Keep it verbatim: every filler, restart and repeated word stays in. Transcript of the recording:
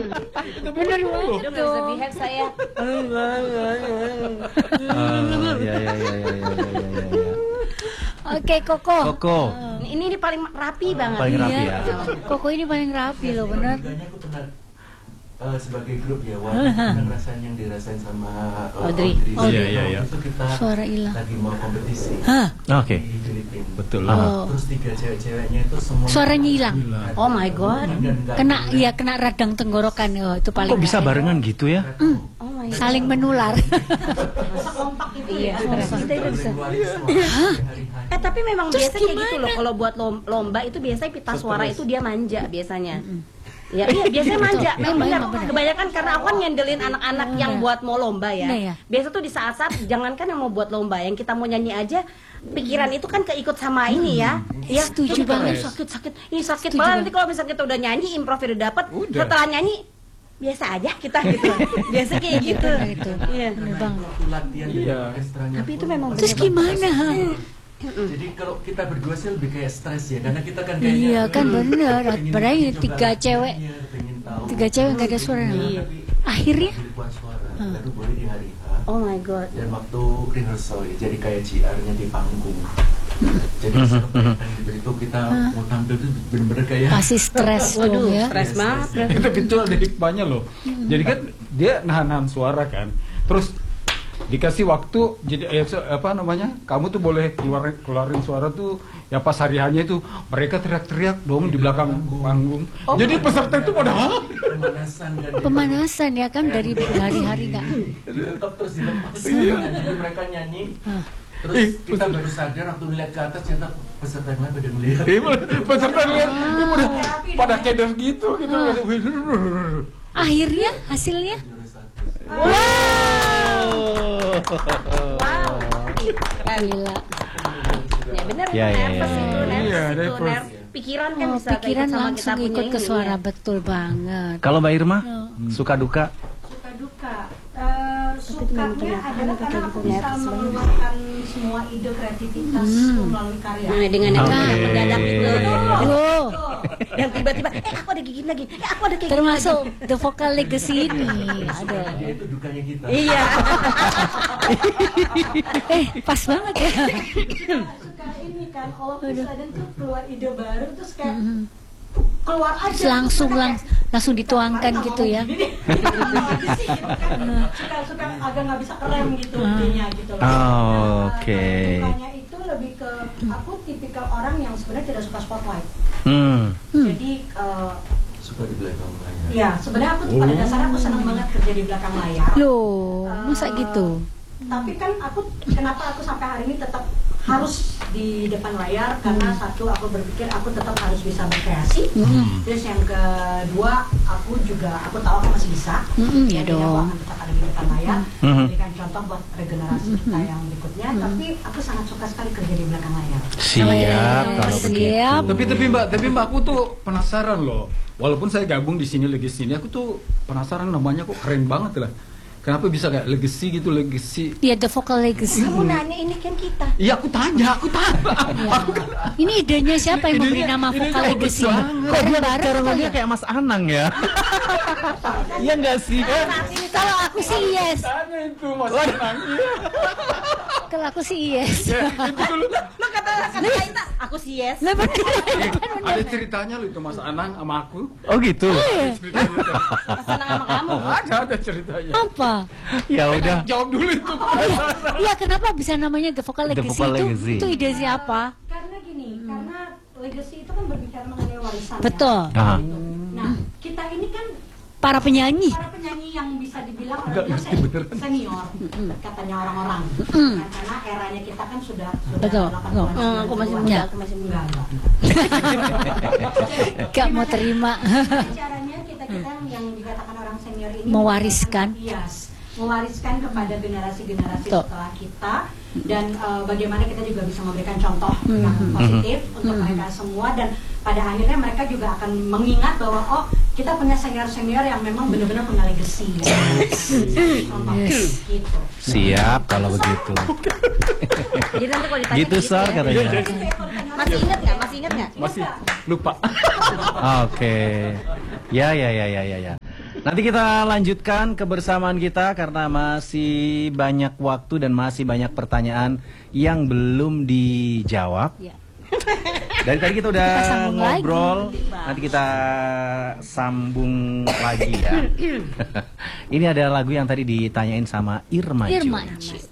Bener banget. Udah nggak bisa behave saya. Ah, ya ya ya ya ya ya ya. Oke, Koko. Koko. Ini ini paling rapi banget. Paling rapi Iya. ya. Koko ini paling rapi loh, bener. Juga aku pernah eh, sebagai grup ya, waktu kita ngerasain yang dirasain sama eh, Audrey. Audrey. Iya, iya, iya. Itu kita Suara hilang. lagi mau kompetisi Hah? Oke. di Filipina. Betul. Oh. Terus tiga cewek-ceweknya itu semua Suaranya hilang. Oh my god. Dan nggak Kena, boleh. ya kena radang tenggorokan. Oh, itu paling Kok bisa rapi. barengan gitu ya? Oh my god. Saling menular. Kompak itu ya. Iya. Kita itu bisa. Ngeluarin suara hari-hari. Eh tapi memang Terus biasa kayak gitu gimana? loh. Kalau buat lom- lomba itu biasanya pita suara itu dia manja biasanya. Ya, iya biasanya manja. Betul. Memang Emang, benar. emang benar. Kebanyakan karena aku kan nyandelin anak-anak yang buat mau lomba ya. Iya, iya. Biasa tuh di saat-saat jangankan yang mau buat lomba, yang kita mau nyanyi aja pikiran itu kan keikut sama ini ya. Ya, Setuju ini banget. sakit sakit. Ini sakit Setuju malah banget. nanti kalau misalnya kita udah nyanyi improv udah dapet, Udah. setelah nyanyi biasa aja kita gitu. Biasa kayak gitu. Gitu. Iya. Bener banget. Waktu latihan di Iya. orkestranya Tapi itu pun- memang Terus gimana? Ha? Jadi kalau kita berdua sih lebih kayak stres ya, karena kita kan kayaknya Iya kan "Aduh, bener. pengen Padahal ini coba tiga cewek. latihannya, pengen tahu." Tiga cewek nggak ada suara. Iya. Akhirnya? Tapi buat suara, baru boleh di hari H. Oh my god. Dan waktu rehearsal ya, jadi kayak G R-nya di panggung. Jadi setelah itu kita mau tampil itu bener-bener kayak Pasti stres dong ya. Stres banget. Tapi itu ada hikmahnya loh. Jadi kan dia nahan-nahan suara kan. Terus dikasih waktu, jadi eh, se- apa namanya, kamu tuh boleh keluar keluarin suara tuh ya pas hari hanya itu mereka teriak-teriak dong di belakang panggung. Jadi peserta itu pada "Hah?" pemanasan dan Pemanasan ya kan dari hari-hari nggak. tetap terus dilepas. Jadi mereka nyanyi. Terus kita baru sadar waktu ngeliat ke atas ternyata peserta yang lain pada ngeliat. Iya, peserta lihat dia pada pada keder gitu gitu. Akhirnya hasilnya? Juara satu. Wow. Keren. Gila. Ya benar Ya, ya, nervous ya, itu, ya, nervous Iya, itu, nervous. nerv- pikiran kan Oh, bisa pikiran keikut sama langsung kita ikut punya ke ini, suara, ya. betul banget. Kalau Mbak Irma, Oh. suka duka? Suka duka. Eh, sukanya kelihatan adalah pakai karena buku aku bisa nervous banget. mengeluarkan semua ide kreativitas melalui karya. Nah, dengan yang Oke. mendadak itu Oh, dan tiba-tiba eh aku ada gigi lagi, eh aku ada kayak gini termasuk lagi. The Vocal Legacy ini. Aduh. Jadi itu dukanya kita. Iya. Eh, pas banget ya. Suka ini kan, kalau misalnya tuh keluar ide baru terus kayak keluar aja. Terus langsung Terus lang kayak, langsung dituangkan "Kemarin gitu nggak ya. ngomong gini, gini sih, gitu kan. Suka suka agak nggak bisa kerem gitu idenya gitu loh. Oh, Nah, oke. kalau dukanya itu lebih ke aku tipikal orang yang sebenarnya tidak suka spotlight. Hmm. Jadi eh, Suka di belakang layar. ya sebenarnya aku pada dasarnya aku senang banget kerja di belakang layar. Loh, masa Eh, gitu? Tapi kan aku kenapa aku sampai hari ini tetap harus di depan layar karena satu aku berpikir aku tetap harus bisa berkreasi. Terus yang kedua aku juga aku tahu aku masih bisa. Mm-mm, ya Jadi dong. aku akan tetap ada di depan layar, Mhm. memberikan contoh buat regenerasi kita yang berikutnya. Tapi aku sangat suka sekali kerja di belakang layar. Siap kalau Siap. begitu. Tapi tapi Mbak, tapi Mbak aku tuh penasaran loh. Walaupun saya gabung di sini Legacy ini, aku tuh penasaran namanya kok keren banget lah. Kenapa bisa kayak Legacy gitu, Legacy? Ya The Vocal Legacy. Kamu nanya ini kan kita. Iya aku tanya, aku tanya. Ya. Ini idenya siapa yang memberi Idenya- nama idenya Vocal bagus Legacy? banget. Kok dia bareng cara kali ngomongnya ya? kayak Mas Anang ya? Iya nggak sih? Kalau aku sih yes. Tanya itu Mas Anang. Iya. Kalau aku sih yes. Ya, itu dulu. Lo kata kata kita, aku sih yes. Lah bener. Ada ceritanya loh itu Mas Anang sama aku. Oh gitu. Ceritanya. Senang sama kamu. Ada ada ceritanya. Apa? Ya udah. Jawab dulu itu. Iya, kenapa bisa namanya The Vocal The Legacy Vocal itu? Legacy. Itu ide siapa? Karena gini, karena legacy itu kan berbicara mengenai warisan. ya. Betul. Aha. Gitu. Nah, kita ini kan Para penyanyi. para penyanyi yang bisa dibilang Nggak orangnya ngerti se- beneran. senior, katanya orang-orang. Mm. Nah, karena eranya kita kan sudah sudah Betul. delapan Betul. puluhan, Hmm, aku masih sembilan muda, puluhan. aku masih muda. Enggak, enggak. Gak mau terima. Gimana caranya kita kita yang dikatakan orang senior ini Mewariskan. Yes, mewariskan kepada generasi-generasi Betul. setelah kita dan eh, bagaimana kita juga bisa memberikan contoh yang positif untuk mereka semua dan pada akhirnya mereka juga akan mengingat bahwa oh kita punya senior-senior yang memang benar-benar punya legacy. Contoh Yes. gitu. Siap kalau begitu. Jadi nanti kalau ditanya Gitu Sar ya. katanya. Masih ingat nggak? Masih ingat nggak? Masih lupa. Oke. Ya ya ya ya ya ya. Nanti kita lanjutkan kebersamaan kita karena masih banyak waktu dan masih banyak pertanyaan yang belum dijawab. Ya. Dari tadi kita udah Kita sambung ngobrol, lagi. nanti kita sambung lagi ya. Ini ada lagu yang tadi ditanyain sama Irma Jun. Irma Jun.